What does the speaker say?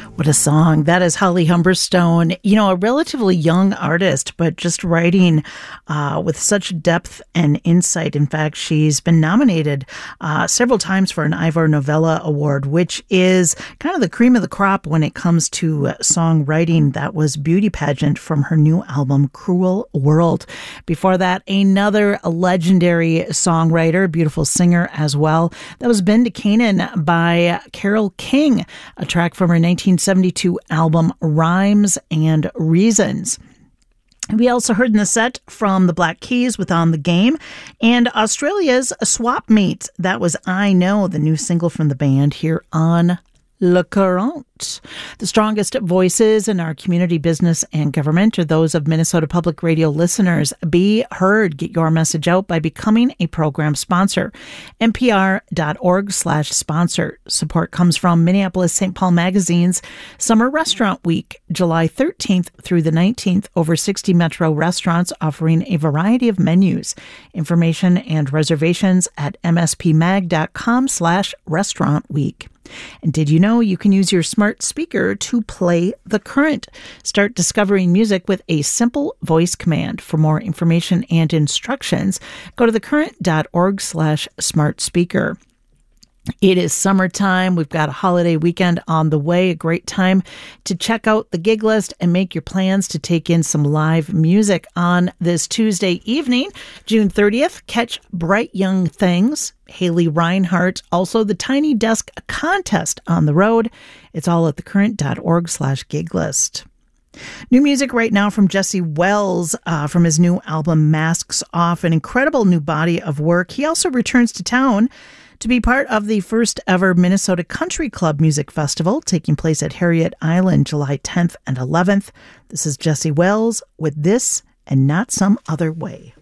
What a song. That is Holly Humberstone, a relatively young artist, but just writing with such depth and insight. In fact, she's been nominated several times for an Ivor Novello Award, which is kind of the cream of the crop when it comes to songwriting. That was Beauty Pageant from her new album, Cruel World. Before that, another legendary songwriter, beautiful singer as well. That was Bend to Canaan by Carole King, a track from her 1972 album Rhymes and Reasons. We also heard in the set from the Black Keys with On the Game, and Australia's Swap Meet. That was I Know, the new single from the band here on Le Courant. The strongest voices in our community, business, and government are those of Minnesota Public Radio listeners. Be heard. Get your message out by becoming a program sponsor. NPR.org/sponsor. Support comes from Minneapolis St. Paul Magazine's Summer Restaurant Week, July 13th through the 19th. Over 60 Metro restaurants offering a variety of menus. Information and reservations at mspmag.com/restaurant week. And did you know you can use your smart speaker to play The Current? Start discovering music with a simple voice command. For more information and instructions, go to thecurrent.org/smart speaker. It is summertime. We've got a holiday weekend on the way. A great time to check out the gig list and make your plans to take in some live music on this Tuesday evening, June 30th. Catch Bright Young Things, Haley Reinhart, also the Tiny Desk contest on the road. It's all at thecurrent.org/gig list. New music right now from Jesse Wells from his new album Masks Off, an incredible new body of work. He also returns to town to be part of the first ever Minnesota Country Club Music Festival taking place at Harriet Island July 10th and 11th. This is Jesse Wells with This and Not Some Other Way.